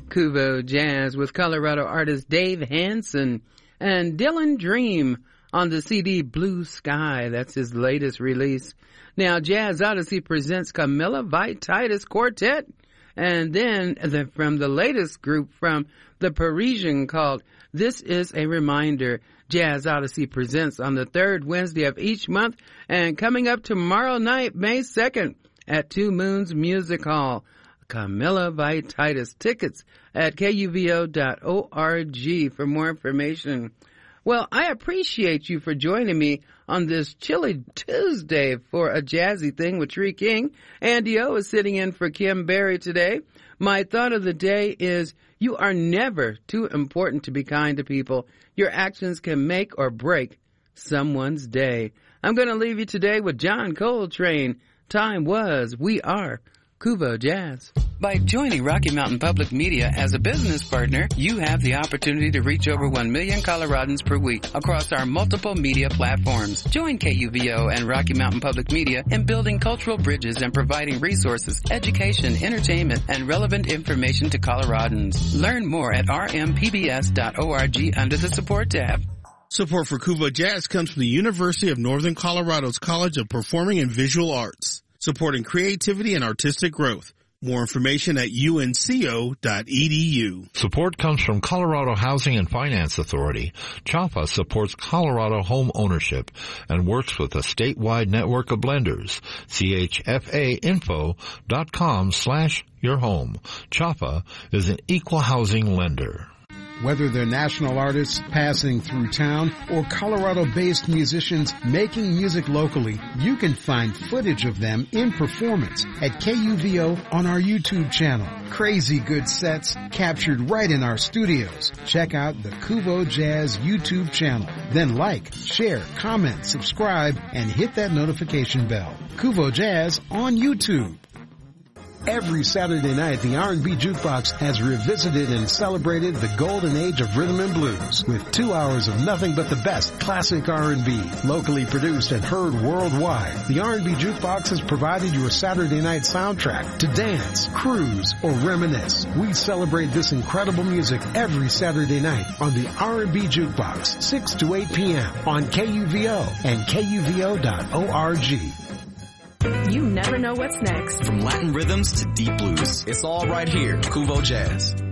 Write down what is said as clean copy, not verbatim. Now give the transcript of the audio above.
Kuvo Jazz with Colorado artist Dave Hansen and Dylan Dream on the CD Blue Sky. That's his latest release. Now, Jazz Odyssey presents Camilla Vititis Quartet, and then from the latest group from the Parisian called This Is a Reminder. Jazz Odyssey presents on the third Wednesday of each month, and coming up tomorrow night, May 2nd, at Two Moons Music Hall. Camilla Vititis. Tickets at kuvo.org for more information. Well, I appreciate you for joining me on this chilly Tuesday for a jazzy thing with Tree King. Andy O is sitting in for Kim Berry today. My thought of the day is you are never too important to be kind to people. Your actions can make or break someone's day. I'm going to leave you today with John Coltrane. Time was, we are Kuvo Jazz. By joining Rocky Mountain Public Media as a business partner, you have the opportunity to reach over 1 million Coloradans per week across our multiple media platforms. Join KUVO and Rocky Mountain Public Media in building cultural bridges and providing resources, education, entertainment, and relevant information to Coloradans. Learn more at rmpbs.org under the Support tab. Support for Kuvo Jazz comes from the University of Northern Colorado's College of Performing and Visual Arts, supporting creativity and artistic growth. More information at unco.edu. Support comes from Colorado Housing and Finance Authority. CHAPA supports Colorado home ownership and works with a statewide network of lenders. chfainfo.com/yourhome. CHAPA is an equal housing lender. Whether they're national artists passing through town or Colorado-based musicians making music locally, you can find footage of them in performance at KUVO on our YouTube channel. Crazy good sets captured right in our studios. Check out the Kuvo Jazz YouTube channel. Then like, share, comment, subscribe, and hit that notification bell. Kuvo Jazz on YouTube. Every Saturday night, the R&B Jukebox has revisited and celebrated the golden age of rhythm and blues with 2 hours of nothing but the best classic R&B, locally produced and heard worldwide. The R&B Jukebox has provided your Saturday night soundtrack to dance, cruise, or reminisce. We celebrate this incredible music every Saturday night on the R&B Jukebox, 6 to 8 p.m. on KUVO and KUVO.org. You never know what's next. From Latin rhythms to deep blues, it's all right here, Kuvo Jazz.